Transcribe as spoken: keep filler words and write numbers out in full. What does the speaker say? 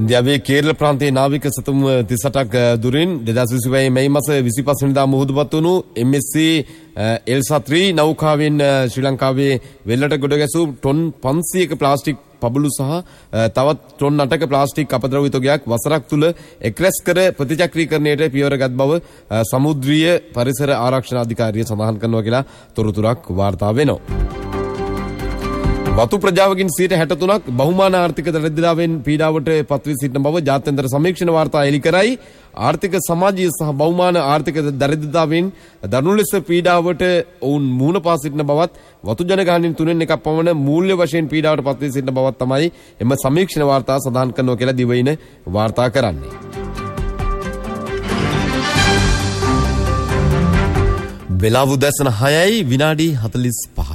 ඉන්දියාවේ කේරළ ප්‍රාන්තයේ නාවික සතුම් තිස් අටක් දුරින් දෙදහස් විසිපහ මැයි මාස විසිපහ වෙනිදා මුහුදුපත් වුණු එම් එස් සී එල්සා ත්‍රී නෞකාවෙන් ශ්‍රී ලංකාවේ වෙල්ලට ගොඩ ගැසූ ටොන් පන්සියයක ප්ලාස්ටික් පබළු සහ තවත් ටොන් අටක ප්ලාස්ටික් අපද්‍රව්‍ය තොගයක් වසරක් තුල එක්රැස් කර ප්‍රතිචක්‍රීකරණයට පියවරගත් බව සමුද්‍රීය පරිසර ආරක්ෂණ අධිකාරිය සඳහන් කරනවා කියලා තොරතුරක් වාර්තා වෙනවා. වතු ප්‍රජාවකින් සියයට හැට තුනක් බහුමාන ආර්ථික දරිද්‍රතාවෙන් පීඩාවට පත්වී සිටින බව ජාත්‍යන්තර සමීක්ෂණ වාර්තා එළි කරයි. ආර්ථික සමාජීය සහ බහුමාන ආර්ථික දරිද්‍රතාවෙන් දරුණු ලෙස පීඩාවට ඔවුන් මුහුණ පා සිටින බවත් වතු ජනගහනයෙන් තුනෙන් එකක් පමණ මූල්‍ය වශයෙන් පීඩාවට පත්වී සිටින බවත් තමයි එම සමීක්ෂණ වාර්තා සඳහන් කරනවා කියලා දිවයින වාර්තා කරන්නේ. වෙලාව උදැසන හයයි විනාඩි හතළිස් පහයි.